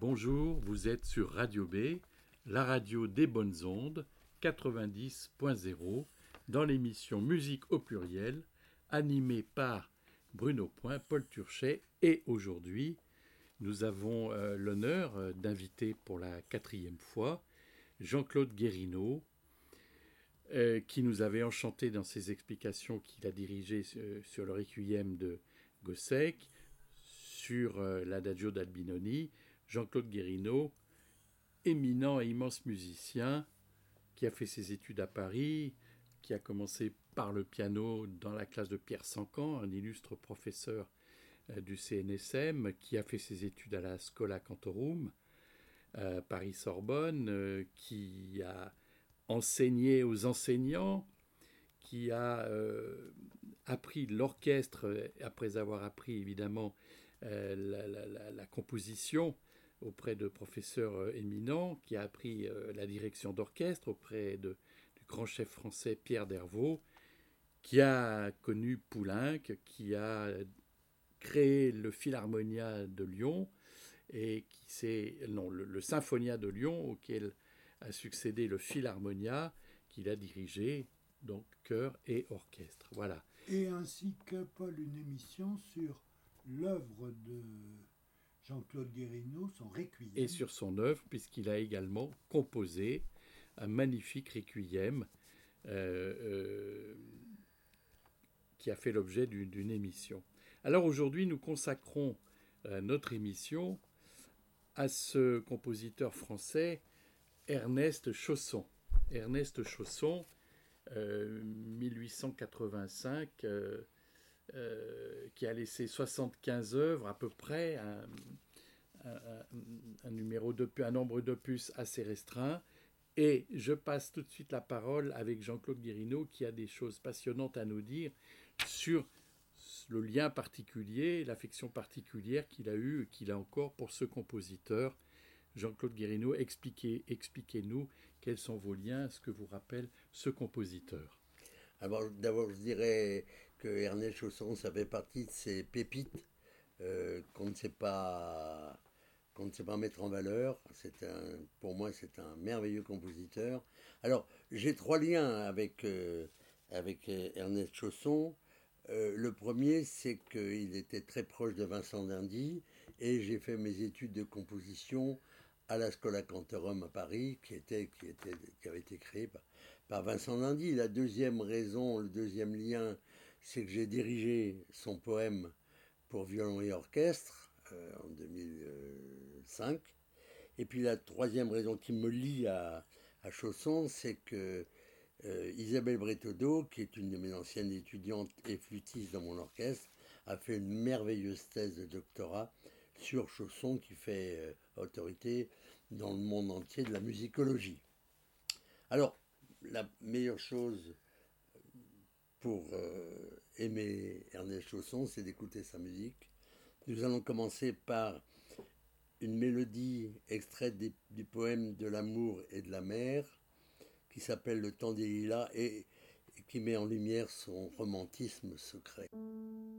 Bonjour, vous êtes sur Radio B, la radio des bonnes ondes, 90.0, dans l'émission Musique au pluriel, animée par Bruno Point, Paul Turchet, et aujourd'hui, nous avons l'honneur d'inviter pour la 4e fois Jean-Claude Guérineau, qui nous avait enchanté dans ses explications qu'il a dirigées sur le Requiem de Gossec, sur l'Adagio d'Albinoni. Jean-Claude Guérineau, éminent et immense musicien, qui a fait ses études à Paris, qui a commencé par le piano dans la classe de Pierre Sancan, un illustre professeur du CNSM, qui a fait ses études à la Schola Cantorum, Paris-Sorbonne, qui a enseigné aux enseignants, qui a appris l'orchestre, après avoir appris évidemment la composition auprès de professeurs éminents, qui a appris la direction d'orchestre auprès du grand chef français Pierre Dervaux, qui a connu Poulenc, qui a créé le Philharmonia de Lyon, et le Symphonia de Lyon, auquel a succédé le Philharmonia, qu'il a dirigé, donc chœur et orchestre. Voilà. Et ainsi que, Paul, une émission sur l'œuvre de Jean-Claude Guérineau, son Requiem. Et sur son œuvre, puisqu'il a également composé un magnifique Requiem qui a fait l'objet d'une émission. Alors aujourd'hui, nous consacrons notre émission à ce compositeur français, Ernest Chausson. Ernest Chausson, 1885, qui a laissé 75 œuvres à peu près, un nombre d'opus assez restreint. Et je passe tout de suite la parole avec Jean-Claude Guérineau, qui a des choses passionnantes à nous dire sur le lien particulier, l'affection particulière qu'il a eue et qu'il a encore pour ce compositeur. Jean-Claude Guérineau, expliquez-nous quels sont vos liens, ce que vous rappelle ce compositeur. Alors d'abord, je dirais que Ernest Chausson, ça fait partie de ces pépites qu'on ne sait pas mettre en valeur. Pour moi, c'est un merveilleux compositeur. Alors, j'ai 3 liens avec Ernest Chausson. Le premier, c'est qu'il était très proche de Vincent d'Indy, et j'ai fait mes études de composition à la Schola Cantorum à Paris, qui avait été créée par Vincent d'Indy. La deuxième raison, le deuxième lien, c'est que j'ai dirigé son poème pour violon et orchestre en 2005. Et puis la troisième raison qui me lie à Chausson, c'est que Isabelle Bretaudeau, qui est une de mes anciennes étudiantes et flûtiste dans mon orchestre, a fait une merveilleuse thèse de doctorat sur Chausson, qui fait autorité dans le monde entier de la musicologie. Alors, la meilleure chose pour aimer Ernest Chausson, c'est d'écouter sa musique. Nous allons commencer par une mélodie extraite du poème de l'amour et de la mer, qui s'appelle Le temps des lilas et qui met en lumière son romantisme secret.